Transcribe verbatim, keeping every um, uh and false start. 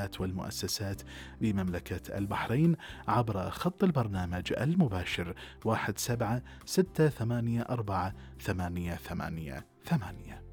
الجامعات والمؤسسات بمملكة البحرين عبر خط البرنامج المباشر واحد سبعة ستة ثمانية أربعة ثمانية ثمانية ثمانية.